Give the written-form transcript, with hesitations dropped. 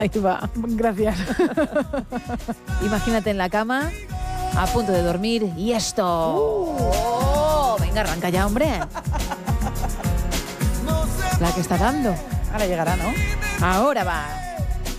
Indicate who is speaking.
Speaker 1: Ahí va, gracias.
Speaker 2: Imagínate en la cama, a punto de dormir, y esto. Oh, venga, arranca ya, hombre. La que está dando.
Speaker 1: Ahora llegará, ¿no?
Speaker 2: Ahora va.